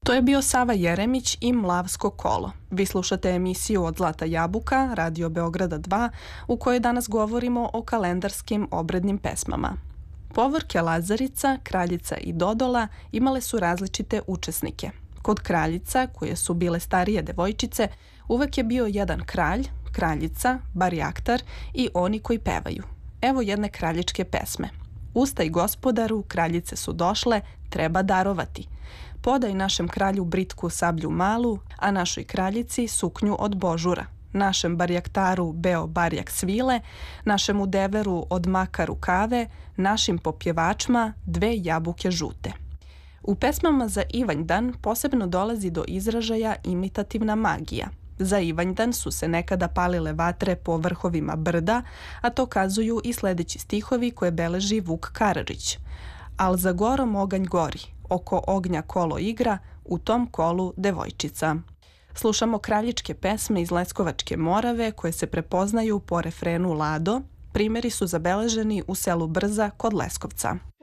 To je bio Sava Jeremić i Mlavsko kolo. Vi slušate emisiju Od Zlata jabuka, Radio Beograda 2, u kojoj danas govorimo o kalendarskim obrednim pesmama. Povorke Lazarica, Kraljica i Dodola imale su različite učesnike. Kod kraljica, koje su bile starije devojčice, uvek je bio jedan kralj, kraljica, barjaktar i oni koji pevaju. Evo jedne kraljičke pesme. Ustaj gospodaru, kraljice su došle, treba darovati. Podaj našem kralju britku sablju malu, a našoj kraljici suknju od božura. Našem barjaktaru beo barjak svile, našemu deveru od maka rukave, našim popjevačima dve jabuke žute. U pesmama za Ivanjdan posebno dolazi do izražaja imitativna magija. Za Ivanjdan su se nekada palile vatre po vrhovima brda, a to kazuju i sledeći stihovi koje beleži Vuk Karadžić. Al za gorom oganj gori, oko ognja kolo igra, u tom kolu devojčica. Slušamo kraljičke pesme iz Leskovačke Morave koje se prepoznaju po refrenu Lado. Primjeri su zabeleženi u selu Brza kod Leskovca.